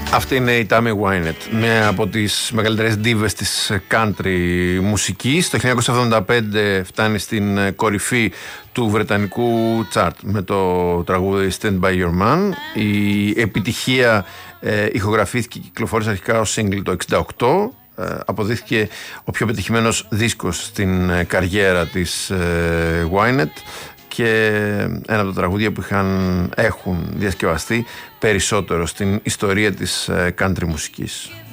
Αυτή είναι η Tammy Wynette, μια από τις μεγαλύτερες ντίβες της country μουσικής. Το 1975 φτάνει στην κορυφή του βρετανικού chart με το τραγούδι Stand By Your Man. Η επιτυχία ηχογραφήθηκε και κυκλοφόρησε αρχικά ως single το 1968. Αποδείχθηκε ο πιο πετυχημένος δίσκος στην καριέρα της Wynette και ένα από τα τραγούδια που έχουν διασκευαστεί περισσότερο στην ιστορία της country μουσικής.